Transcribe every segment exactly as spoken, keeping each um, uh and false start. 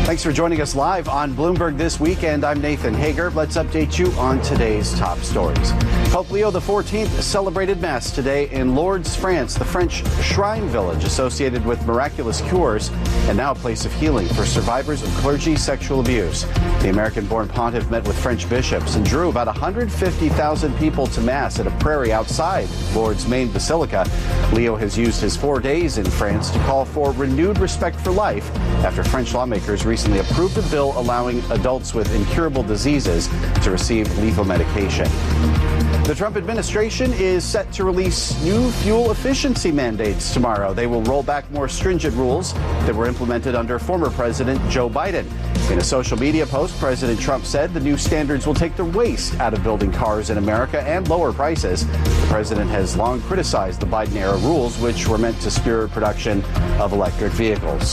Thanks for joining us live on Bloomberg This Weekend. I'm Nathan Hager. Let's update you on today's top stories. Pope Leo the fourteenth celebrated Mass today in Lourdes, France, the French shrine village associated with miraculous cures and now a place of healing for survivors of clergy sexual abuse. The American-born pontiff met with French bishops and drew about one hundred fifty thousand people to Mass at a prairie outside Lourdes' main basilica. Leo has used his four days in France to call for renewed respect for life after French lawmakers recently approved a bill allowing adults with incurable diseases to receive lethal medication. The Trump administration is set to release new fuel efficiency mandates tomorrow. They will roll back more stringent rules that were implemented under former President Joe Biden. In a social media post, President Trump said the new standards will take the waste out of building cars in America and lower prices. The president has long criticized the Biden-era rules, which were meant to spur production of electric vehicles.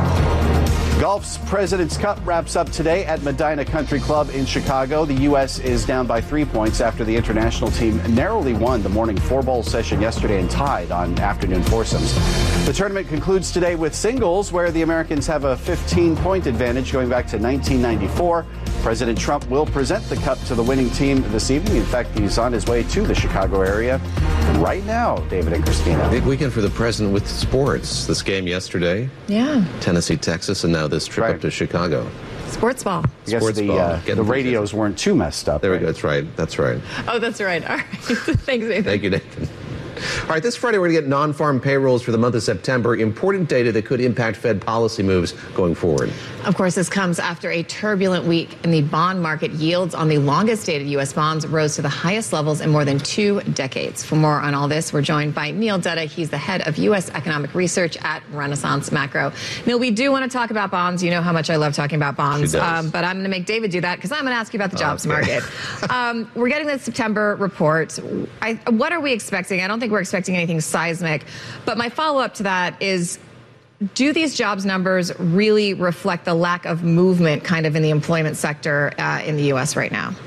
Golf's President's Cup wraps up today at Medinah Country Club in Chicago. The U S is down by three points after the international team narrowly won the morning four-ball session yesterday and tied on afternoon foursomes. The tournament concludes today with singles, where the Americans have a fifteen-point advantage going back to nineteen ninety-four. President Trump will present the cup to the winning team this evening. In fact, he's on his way to the Chicago area right now, David and Christina. Big weekend for the president with sports. This game yesterday. Yeah. Tennessee, Texas, and now this trip right. up to Chicago. Sports ball. I guess Sports the, ball. uh, the radios weren't too messed up. There right? we go. That's right. That's right. Oh, that's right. All right. Thanks, Nathan. Thank you, Nathan. All right, this Friday we're going to get non-farm payrolls for the month of September. Important data that could impact Fed policy moves going forward. Of course, this comes after a turbulent week in the bond market. Yields on the longest dated U S bonds rose to the highest levels in more than two decades. For more on all this, we're joined by Neil Dutta. He's the head of U S economic research at Renaissance Macro. Neil, we do want to talk about bonds. You know how much I love talking about bonds. Um, but I'm going to make David do that because I'm going to ask you about the jobs okay. market. um, we're getting the September report. I, what are we expecting? I don't think we're expecting anything seismic. But my follow-up to that is, do these jobs numbers really reflect the lack of movement kind of in the employment sector uh, in the U S right now?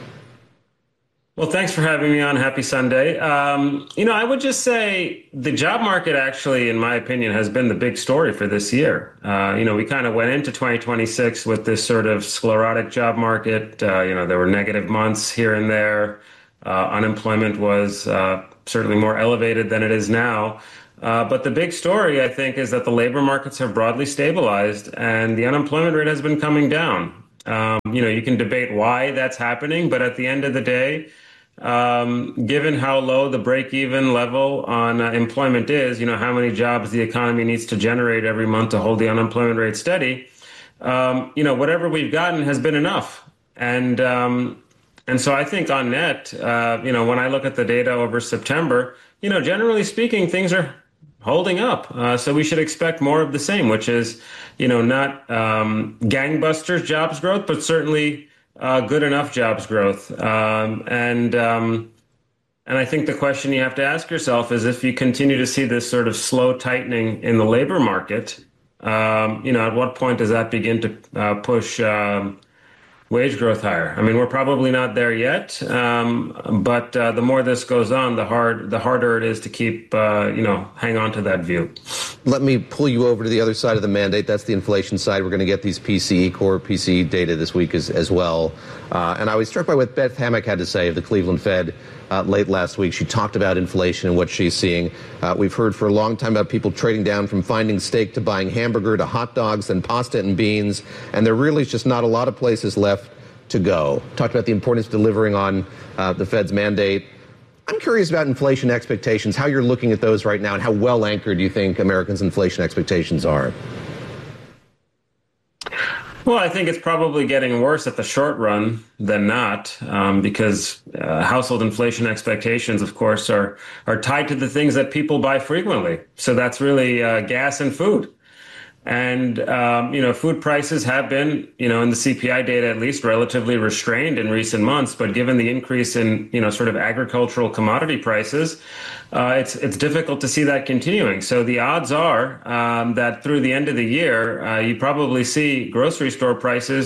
Well, thanks for having me on. Happy Sunday. Um, you know, I would just say the job market actually, in my opinion, has been the big story for this year. Uh, you know, we kind of went into twenty twenty-six with this sort of sclerotic job market. Uh, you know, there were negative months here and there. Uh, unemployment was uh, certainly more elevated than it is now. Uh, but the big story, I think, is that the labor markets have broadly stabilized and the unemployment rate has been coming down. Um, you know, you can debate why that's happening, but at the end of the day, um, given how low the break-even level on uh, employment is, you know, how many jobs the economy needs to generate every month to hold the unemployment rate steady, um, you know, whatever we've gotten has been enough. And um, and so I think on net, uh, you know, when I look at the data over September, you know, generally speaking, things are holding up. Uh, so we should expect more of the same, which is, you know, not um, gangbusters jobs growth, but certainly uh, good enough jobs growth. Um, and um, and I think the question you have to ask yourself is, if you continue to see this sort of slow tightening in the labor market, um, you know, at what point does that begin to uh, push um, wage growth higher? I mean, we're probably not there yet, um, but uh, the more this goes on, the hard, the harder it is to keep, uh, you know, hang on to that view. Let me pull you over to the other side of the mandate. That's the inflation side. We're going to get these P C E, core P C E data this week as, as well. Uh, and I was struck by what Beth Hammack had to say of the Cleveland Fed uh, late last week. She talked about inflation and what she's seeing. Uh, we've heard for a long time about people trading down from finding steak to buying hamburger to hot dogs and pasta and beans. And there really is just not a lot of places left to go. Talked about the importance of delivering on uh, the Fed's mandate. I'm curious about inflation expectations, how you're looking at those right now, and how well anchored you think Americans' inflation expectations are. Well, I think it's probably getting worse at the short run than not, um, because uh, household inflation expectations, of course, are are tied to the things that people buy frequently. So that's really uh, gas and food. And, um, you know, food prices have been, you know, in the C P I data, at least relatively restrained in recent months. But given the increase in, you know, sort of agricultural commodity prices, uh, it's it's difficult to see that continuing. So the odds are um, that through the end of the year, uh, you probably see grocery store prices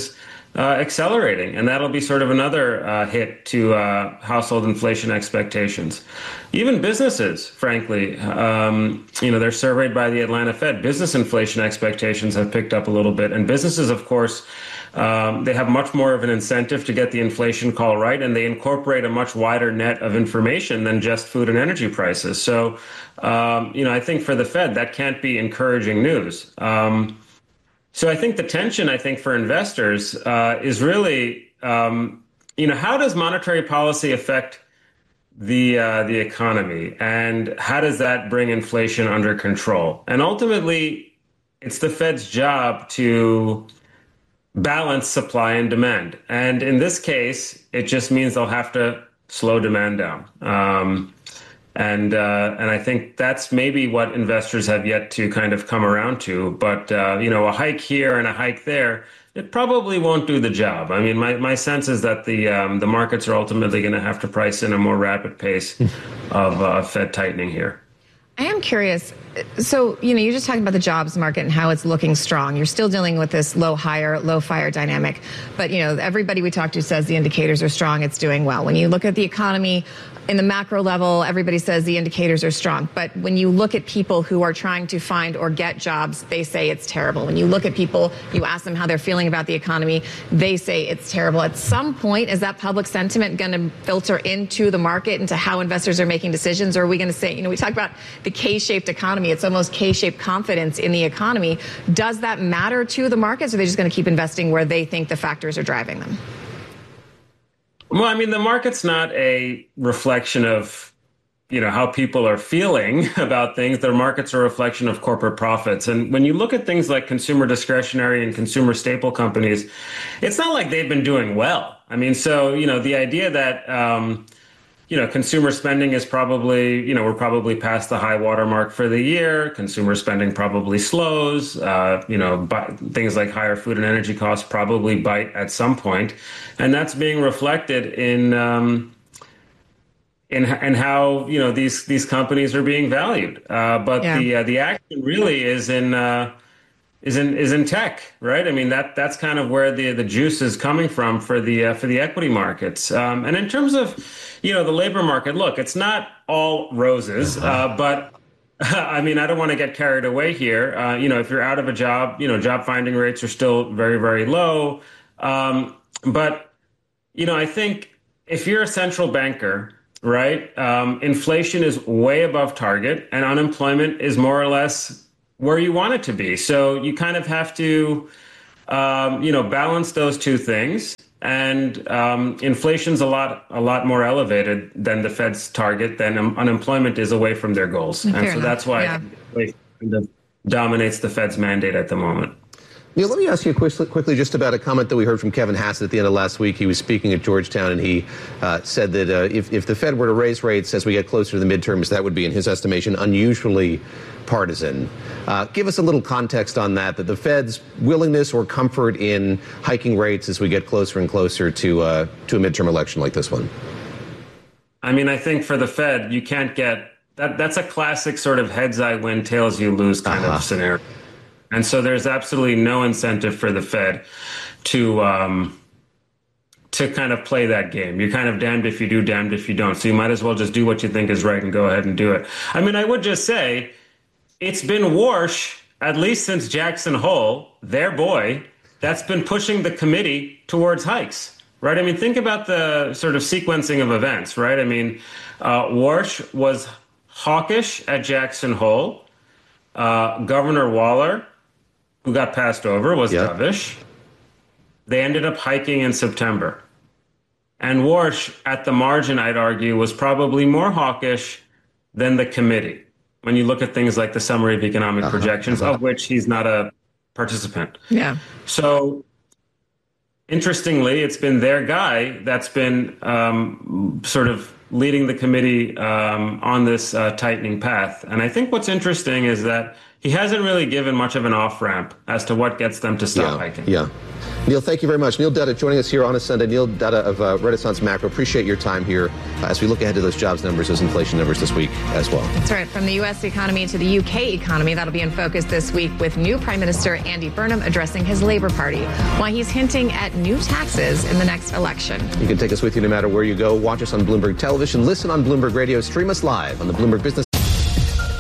uh, accelerating, and that'll be sort of another uh, hit to uh, household inflation expectations. Even businesses, frankly, um, you know, they're surveyed by the Atlanta Fed. Business inflation expectations have picked up a little bit, and businesses, of course, um, they have much more of an incentive to get the inflation call right, and they incorporate a much wider net of information than just food and energy prices. So, um, you know, I think for the Fed, that can't be encouraging news. Um, So I think the tension, I think, for investors uh, is really, um, you know, how does monetary policy affect the uh, the economy, and how does that bring inflation under control? And ultimately, it's the Fed's job to balance supply and demand. And in this case, it just means they'll have to slow demand down. Um, And uh, and I think that's maybe what investors have yet to kind of come around to. But, uh, you know, a hike here and a hike there, it probably won't do the job. I mean, my, my sense is that the um, the markets are ultimately going to have to price in a more rapid pace of uh, Fed tightening here. I am curious. So, you know, you're just talking about the jobs market and how it's looking strong. You're still dealing with this low hire, low fire dynamic. But, you know, everybody we talk to says the indicators are strong. It's doing well. When you look at the economy in the macro level, everybody says the indicators are strong. But when you look at people who are trying to find or get jobs, they say it's terrible. When you look at people, you ask them how they're feeling about the economy, they say it's terrible. At some point, is that public sentiment going to filter into the market, into how investors are making decisions? Or are we going to say, you know, we talk about the K-shaped economy. It's almost K-shaped confidence in the economy. Does that matter to the markets, or are they just going to keep investing where they think the factors are driving them? Well, I mean, the market's not a reflection of, you know, how people are feeling about things. The market's a reflection of corporate profits. And when you look at things like consumer discretionary and consumer staple companies, it's not like they've been doing well. I mean, so, you know, the idea that, um, you know, consumer spending is probably, you know, we're probably past the high water mark for the year. Consumer spending probably slows. Uh, you know, but things like higher food and energy costs probably bite at some point, and that's being reflected in um, in in how, you know, these these companies are being valued. Uh, but yeah. the uh, the action really is in. Uh, is in is in tech, right? I mean, that that's kind of where the the juice is coming from for the uh, for the equity markets. Um, and in terms of, you know, the labor market, look, it's not all roses, uh, but I mean, I don't want to get carried away here. Uh, you know, if you're out of a job, you know, job finding rates are still very, very low. Um, but, you know, I think if you're a central banker, right, um, inflation is way above target and unemployment is more or less where you want it to be. So you kind of have to, um, you know, balance those two things. And um, inflation's a lot, a lot more elevated than the Fed's target, than um, unemployment is away from their goals. Fair and so enough. That's why yeah. inflation kind of dominates the Fed's mandate at the moment. Neil, let me ask you quickly, quickly just about a comment that we heard from Kevin Hassett at the end of last week. He was speaking at Georgetown, and he uh, said that uh, if, if the Fed were to raise rates as we get closer to the midterms, that would be, in his estimation, unusually partisan. Uh, give us a little context on that, that the Fed's willingness or comfort in hiking rates as we get closer and closer to, uh, to a midterm election like this one. I mean, I think for the Fed, you can't get that. That's a classic sort of heads I win, tails you lose kind uh-huh. of scenario. And so there's absolutely no incentive for the Fed to um, to kind of play that game. You're kind of damned if you do, damned if you don't. So you might as well just do what you think is right and go ahead and do it. I mean, I would just say it's been Warsh, at least since Jackson Hole, their boy, that's been pushing the committee towards hikes, right? I mean, think about the sort of sequencing of events, right? I mean, uh, Warsh was hawkish at Jackson Hole. Uh, Governor Waller, who got passed over, was yep. dovish. They ended up hiking in September. And Warsh, at the margin, I'd argue, was probably more hawkish than the committee, when you look at things like the Summary of Economic uh-huh. Projections, uh-huh. of which he's not a participant. Yeah. So, interestingly, it's been their guy that's been um, sort of leading the committee um, on this uh, tightening path. And I think what's interesting is that he hasn't really given much of an off-ramp as to what gets them to stop yeah, hiking. Yeah. Neil, thank you very much. Neil Dutta joining us here on a Sunday. Neil Dutta of uh, Renaissance Macro. Appreciate your time here uh, as we look ahead to those jobs numbers, those inflation numbers this week as well. That's right. From the U S economy to the U K economy, that'll be in focus this week with new Prime Minister Andy Burnham addressing his Labour Party, while he's hinting at new taxes in the next election. You can take us with you no matter where you go. Watch us on Bloomberg Television, listen on Bloomberg Radio, stream us live on the Bloomberg Business